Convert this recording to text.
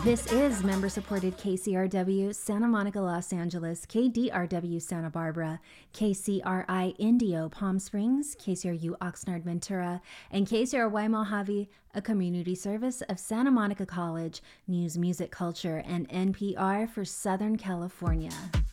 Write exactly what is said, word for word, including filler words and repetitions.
This is member-supported K C R W Santa Monica, Los Angeles, K D R W Santa Barbara, K C R I Indio Palm Springs, K C R U Oxnard Ventura, and K C R Y Mojave, a community service of Santa Monica College, News, Music, Culture, and N P R for Southern California.